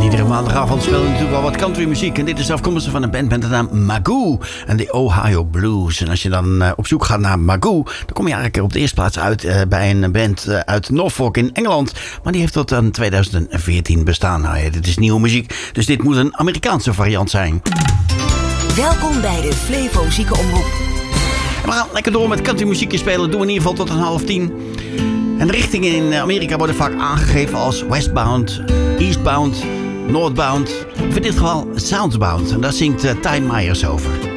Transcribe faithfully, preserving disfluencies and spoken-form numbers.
Iedere maandagavond spelen we natuurlijk wel wat countrymuziek. En dit is afkomstig van een band met de naam Magoo en de Ohio Blues. En als je dan uh, op zoek gaat naar Magoo, dan kom je eigenlijk op de eerste plaats uit uh, bij een band uh, uit Norfolk in Engeland. Maar die heeft tot aan twintig veertien bestaan. Nou ja, dit is nieuwe muziek, dus dit moet een Amerikaanse variant zijn. Welkom bij de Flevo Ziekenomroep. En we gaan lekker door met countrymuziekje spelen. Doen we in ieder geval tot een half tien. En de richtingen in Amerika worden vaak aangegeven als westbound, eastbound, northbound. Of in dit geval southbound. En daar zingt uh, Ty Myers over.